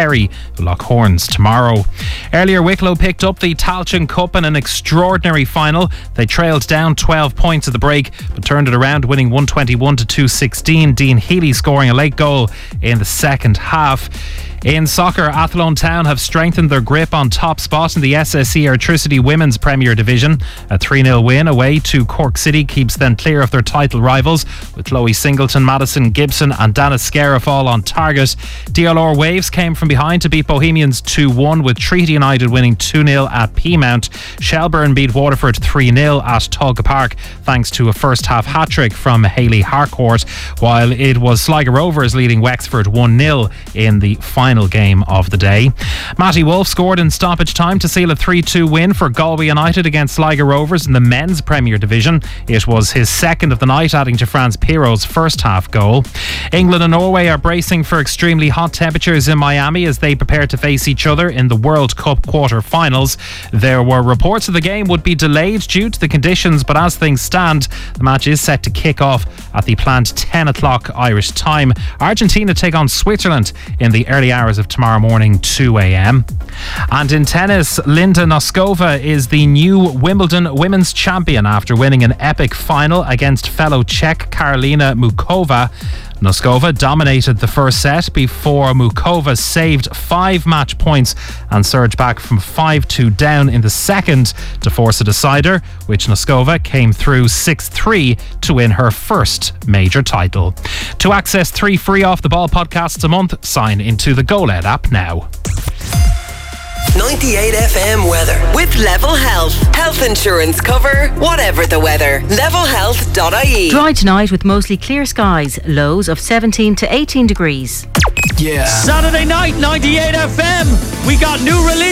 Kerry, who lock horns tomorrow. Earlier, Wicklow picked up the Tailteann Cup in an extraordinary final. They trailed down 12 points at the break, but turned it around, winning 121 to 216. Dean Healy scoring a late goal in the second half. In soccer, Athlone Town have strengthened their grip on top spot in the SSE Airtricity Women's Premier Division. A 3-0 win away to Cork City keeps them clear of their title rivals, with Chloe Singleton, Madison Gibson and Dana Scarif all on target. DLR Waves came from behind to beat Bohemians 2-1, with Treaty United winning 2-0 at Peamount. Shelburne beat Waterford 3-0 at Tulga Park, thanks to a first half hat-trick from Hayley Harcourt, while it was Sligo Rovers leading Wexford 1-0 in the final game of the day. Matty Wolf scored in stoppage time to seal a 3-2 win for Galway United against Sligo Rovers in the men's Premier Division. It was his second of the night, adding to Franz Piro's first half goal. England and Norway are bracing for extremely hot temperatures in Miami as they prepare to face each other in the World Cup quarter-finals. There were reports of the game would be delayed due to the conditions, but as things stand, the match is set to kick off at the planned 10 o'clock Irish time. Argentina take on Switzerland in the early hours of tomorrow morning, 2 a.m. And in tennis, Linda Noskova is the new Wimbledon women's champion after winning an epic final against fellow Czech Karolina Mukova. Noskova dominated the first set before Mukova saved 5 match points and surged back from 5-2 down in the second to force a decider, which Noskova came through 6-3 to win her first major title. To access 3 free Off the Ball podcasts a month, sign into the GoLed app now. 98 FM weather with Level Health. Health insurance cover, whatever the weather. Levelhealth.ie. Dry tonight with mostly clear skies. Lows of 17 to 18 degrees. Yeah. Saturday night, 98 FM. We got New Religion.